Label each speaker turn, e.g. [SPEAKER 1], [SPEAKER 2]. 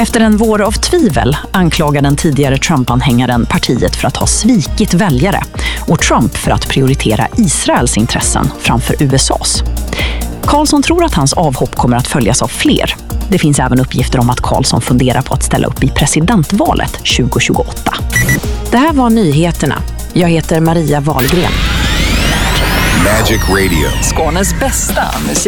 [SPEAKER 1] Efter en vår av tvivel anklagar den tidigare Trump-anhängaren partiet för att ha svikit väljare och Trump för att prioritera Israels intressen framför USAs. Carlson tror att hans avhopp kommer att följas av fler. Det finns även uppgifter om att Carlson funderar på att ställa upp i presidentvalet 2028.
[SPEAKER 2] Det här var nyheterna. Jag heter Maria Wahlgren.
[SPEAKER 3] Magic Radio.
[SPEAKER 4] Skånes bästa musik.